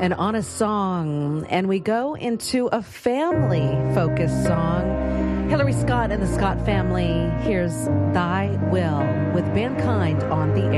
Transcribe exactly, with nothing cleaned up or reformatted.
an honest song, and we go into a family-focused song. Hillary Scott and the Scott family. Here's Thy Will with Mankind on the air.